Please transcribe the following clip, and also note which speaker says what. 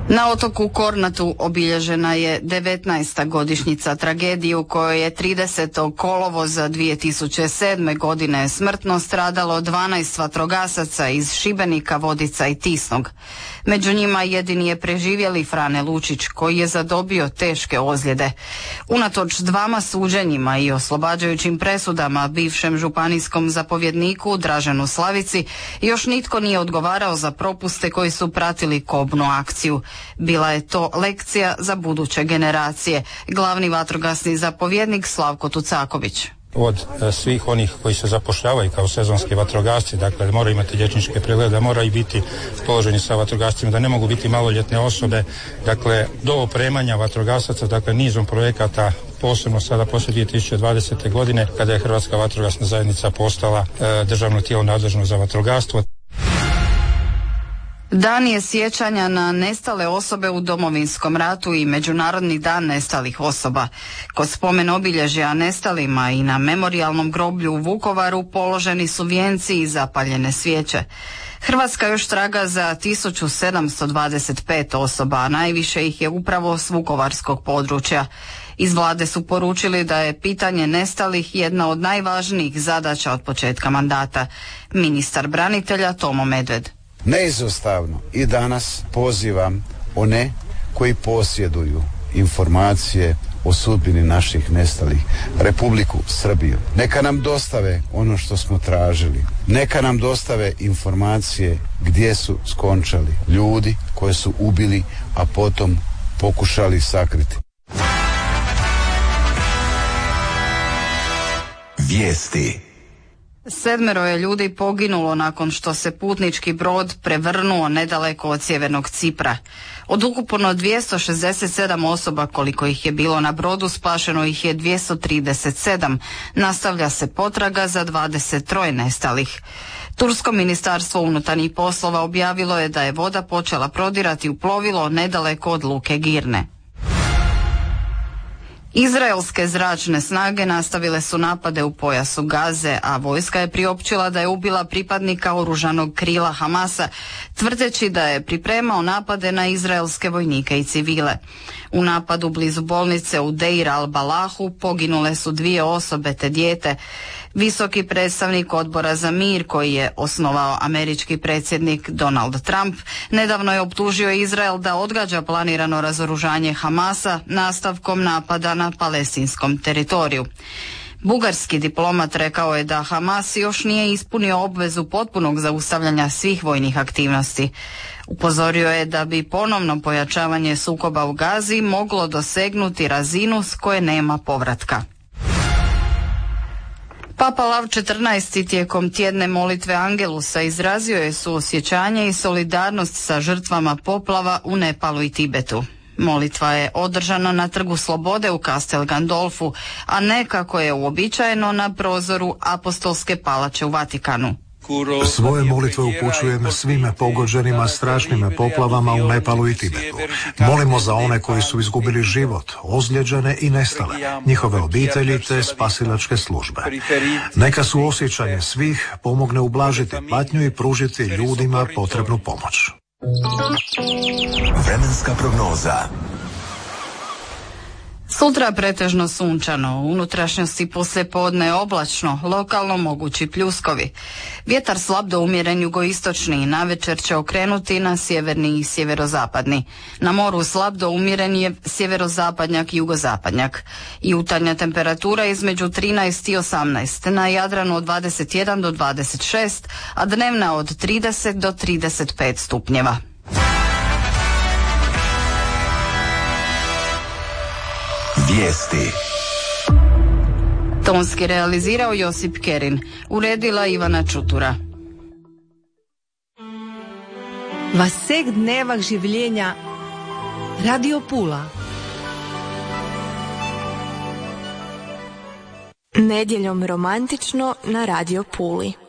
Speaker 1: Na otoku Kornatu obilježena je 19. godišnjica tragedije u kojoj je 30. kolovoza 2007. godine smrtno stradalo 12 vatrogasaca iz Šibenika, Vodica i Tisnog. Među njima jedini je preživjeli Frane Lučić koji je zadobio teške ozljede. Unatoč dvama suđenjima i oslobađajućim presudama bivšem županijskom zapovjedniku Draženu Slavici još nitko nije odgovarao za propuste koji su pratili kobnu akciju. Bila je to lekcija za buduće generacije. Glavni vatrogasni zapovjednik Slavko Tucaković.
Speaker 2: Od svih onih koji se zapošljavaju kao sezonski vatrogasci, dakle moraju imati liječničke preglede, moraju biti položeni sa vatrogascima, da ne mogu biti maloljetne osobe, dakle do opremanja vatrogasaca, dakle nizom projekata, posebno sada poslije 2020. godine kada je Hrvatska vatrogasna zajednica postala državno tijelo nadležno za vatrogastvo.
Speaker 1: Dan je sjećanja na nestale osobe u Domovinskom ratu i Međunarodni dan nestalih osoba. Kod spomen obilježja nestalima i na memorijalnom groblju u Vukovaru položeni su vijenci i zapaljene svijeće. Hrvatska još traga za 1725 osoba, a najviše ih je upravo s vukovarskog područja. Iz vlade su poručili da je pitanje nestalih jedna od najvažnijih zadaća od početka mandata. Ministar branitelja Tomo Medved.
Speaker 3: Neizostavno i danas pozivam one koji posjeduju informacije o sudbini naših nestalih, Republiku Srbiju. Neka nam dostave ono što smo tražili. Neka nam dostave informacije gdje su skončali ljudi koje su ubili, a potom pokušali sakriti.
Speaker 4: Vijesti.
Speaker 1: 7 je ljudi poginulo nakon što se putnički brod prevrnuo nedaleko od sjevernog Cipra. Od ukupno 267 osoba koliko ih je bilo na brodu, spašeno ih je 237. Nastavlja se potraga za 23 nestalih. Tursko ministarstvo unutarnjih poslova objavilo je da je voda počela prodirati u plovilo nedaleko od luke Girne. Izraelske zračne snage nastavile su napade u pojasu Gaze, a vojska je priopćila da je ubila pripadnika oružanog krila Hamasa, tvrdeći da je pripremao napade na izraelske vojnike i civile. U napadu blizu bolnice u Deir al-Balahu poginule su 2 osobe te dijete. Visoki predstavnik Odbora za mir, koji je osnovao američki predsjednik Donald Trump, nedavno je optužio Izrael da odgađa planirano razoružanje Hamasa nastavkom napada na palestinskom teritoriju. Bugarski diplomat rekao je da Hamas još nije ispunio obvezu potpunog zaustavljanja svih vojnih aktivnosti. Upozorio je da bi ponovno pojačavanje sukoba u Gazi moglo dosegnuti razinu s koje nema povratka. Papa Lav XIV tijekom tjedne molitve Angelusa izrazio je suosjećanje i solidarnost sa žrtvama poplava u Nepalu i Tibetu. Molitva je održana na Trgu Slobode u Castel Gandolfu, a ne kako je uobičajeno na prozoru Apostolske palače u Vatikanu.
Speaker 5: Svoje molitve upućujem svime pogođenima strašnim poplavama u Nepalu i Tibetu. Molimo za one koji su izgubili život, ozlijeđene i nestale, njihove obitelji te spasilačke službe. Neka suosjećanje svih pomogne ublažiti patnju i pružiti ljudima potrebnu pomoć.
Speaker 4: Vremenska prognoza.
Speaker 1: Sutra pretežno sunčano, u unutrašnjosti poslijepodne oblačno, lokalno mogući pljuskovi. Vjetar slab do umjeren jugoistočni, navečer će okrenuti na sjeverni i sjeverozapadni. Na moru slab do umjeren je sjeverozapadnjak i jugozapadnjak. Jutarnja temperatura između 13 i 18, na Jadranu od 21 do 26, a dnevna od 30 do 35 stupnjeva.
Speaker 4: Vijesti.
Speaker 1: Tonski realizirao Josip Kerin, uredila Ivana Čutura.
Speaker 6: V vseh dnevah življenja Radio Pula. Nedjeljom romantično na Radio Puli.